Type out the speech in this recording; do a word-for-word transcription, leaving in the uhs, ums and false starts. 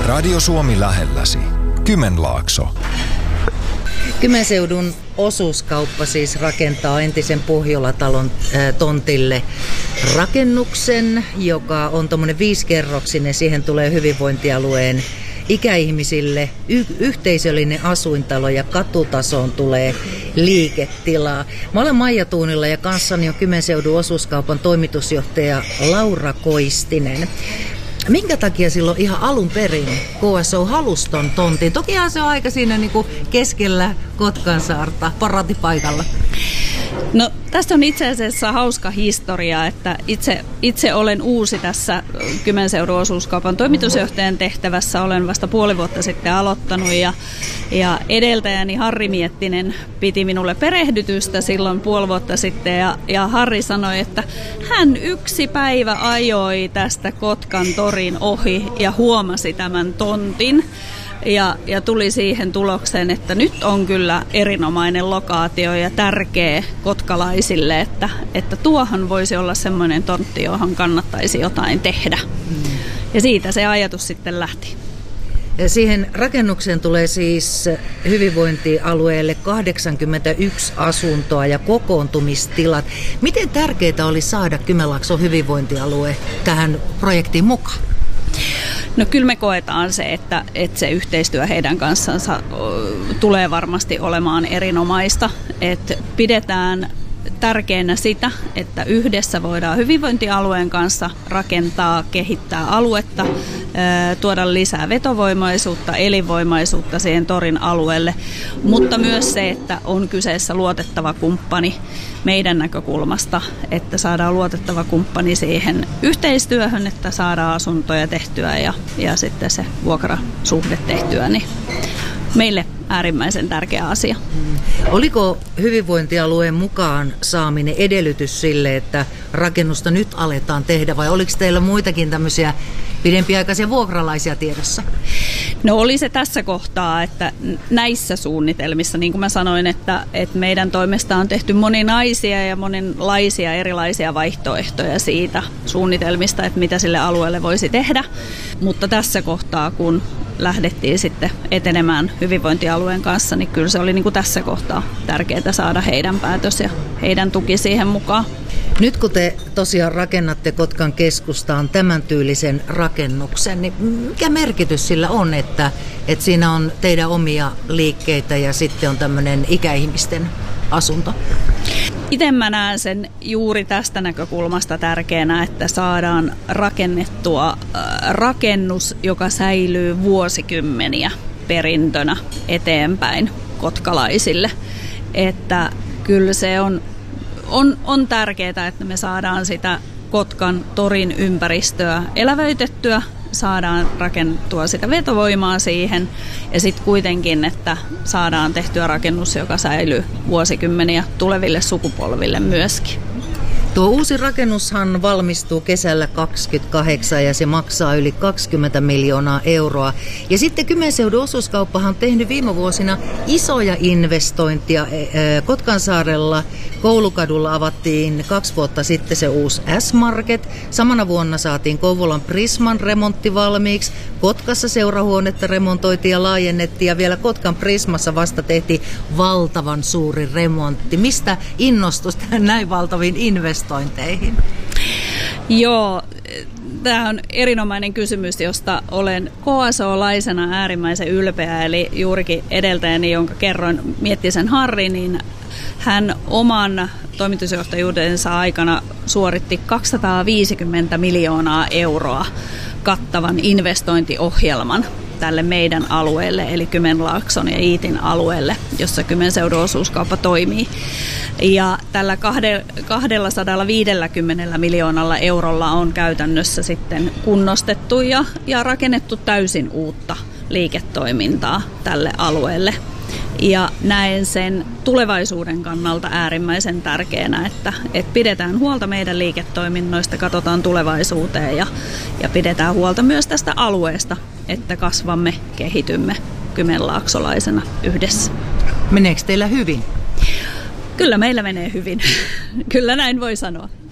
Radio Suomi lähelläsi. Kymenlaakso. Kymenseudun osuuskauppa siis rakentaa entisen Pohjola-talon äh, tontille rakennuksen, joka on tuommoinen viisikerroksinen. Siihen tulee hyvinvointialueen ikäihmisille y- yhteisöllinen asuintalo ja katutasoon tulee liiketilaa. Mä olen Maija Tuunilla ja kanssani on Kymenseudun osuuskaupan toimitusjohtaja Laura Koistinen. Minkä takia silloin ihan alun perin K S O halusi ton tontin? Tokihan se on aika siinä niin kuin keskellä Kotkansaarta, paraatipaikalla. No, tästä on itse asiassa hauska historia, että itse, itse olen uusi tässä Kymenseudun osuuskaupan toimitusjohtajan tehtävässä. Olen vasta puoli vuotta sitten aloittanut ja, ja edeltäjäni Harri Miettinen piti minulle perehdytystä silloin puoli vuotta sitten. Ja, ja Harri sanoi, että hän yksi päivä ajoi tästä Kotkan torin ohi ja huomasi tämän tontin. Ja, ja tuli siihen tulokseen, että nyt on kyllä erinomainen lokaatio ja tärkeä kotkalaisille, että, että tuohon voisi olla semmoinen tontti, johon kannattaisi jotain tehdä. Mm. Ja siitä se ajatus sitten lähti. Ja siihen rakennukseen tulee siis hyvinvointialueelle kahdeksankymmentäyksi asuntoa ja kokoontumistilat. Miten tärkeää oli saada Kymenlaakson hyvinvointialue tähän projektiin mukaan? No kyllä me koetaan se, että, että se yhteistyö heidän kanssansa tulee varmasti olemaan erinomaista. Että pidetään tärkeänä sitä, että yhdessä voidaan hyvinvointialueen kanssa rakentaa, kehittää aluetta, tuoda lisää vetovoimaisuutta, elinvoimaisuutta siihen torin alueelle, mutta myös se, että on kyseessä luotettava kumppani meidän näkökulmasta, että saadaan luotettava kumppani siihen yhteistyöhön, että saadaan asuntoja tehtyä ja, ja sitten se vuokrasuhde tehtyä, niin meille äärimmäisen tärkeä asia. Hmm. Oliko hyvinvointialueen mukaan saaminen edellytys sille, että rakennusta nyt aletaan tehdä, vai oliko teillä muitakin tämmöisiä pidempiaikaisia vuokralaisia tiedossa? No oli se tässä kohtaa, että näissä suunnitelmissa, niin kuin mä sanoin, että, että meidän toimesta on tehty moninaisia ja monenlaisia erilaisia vaihtoehtoja siitä suunnitelmista, että mitä sille alueelle voisi tehdä, mutta tässä kohtaa, kun lähdettiin sitten etenemään hyvinvointialueen kanssa, niin kyllä se oli niin kuin tässä kohtaa tärkeää saada heidän päätös ja heidän tuki siihen mukaan. Nyt kun te tosiaan rakennatte Kotkan keskustaan tämän tyylisen rakennuksen, niin mikä merkitys sillä on, että, että siinä on teidän omia liikkeitä ja sitten on tämmöinen ikäihmisten asunto? Itse mä näen sen juuri tästä näkökulmasta tärkeänä, että saadaan rakennettua rakennus, joka säilyy vuosikymmeniä perintönä eteenpäin kotkalaisille. Että kyllä se on, on, on tärkeää, että me saadaan sitä Kotkan torin ympäristöä elävöitettyä, saadaan rakennettua sitä vetovoimaa siihen ja sitten kuitenkin, että saadaan tehtyä rakennus, joka säilyy vuosikymmeniä tuleville sukupolville myöskin. Tuo uusi rakennushan valmistuu kesällä kaksikymmentäkahdeksan ja se maksaa yli kaksikymmentä miljoonaa euroa. Ja sitten Kymenseudun osuuskauppahan on tehnyt viime vuosina isoja investointia. Kotkansaarella Koulukadulla avattiin kaksi vuotta sitten se uusi S-Market. Samana vuonna saatiin Kouvolan Prisman remontti valmiiksi. Kotkassa seurahuonetta remontoitiin ja laajennettiin ja vielä Kotkan Prismassa vasta tehtiin valtavan suuri remontti. Mistä innostus näin valtaviin investointeihin? Joo, tämä on erinomainen kysymys, josta olen K S O-laisena äärimmäisen ylpeä. Eli juurikin edeltäjäni, jonka kerroin, Miettisen Harri, niin hän oman toimitusjohtajuudensa aikana suoritti kaksisataaviisikymmentä miljoonaa euroa kattavan investointiohjelman tälle meidän alueelle, eli Kymenlaakson ja Iitin alueelle, jossa Kymenseudun osuuskauppa toimii. Ja tällä kaksisataaviisikymmentä miljoonalla eurolla on käytännössä sitten kunnostettu ja, ja rakennettu täysin uutta liiketoimintaa tälle alueelle. Ja näen sen tulevaisuuden kannalta äärimmäisen tärkeänä, että, että pidetään huolta meidän liiketoiminnoista, katsotaan tulevaisuuteen ja, ja pidetään huolta myös tästä alueesta, että kasvamme, kehitymme kymenlaaksolaisena yhdessä. Meneekö teillä hyvin? Kyllä meillä menee hyvin. Kyllä näin voi sanoa.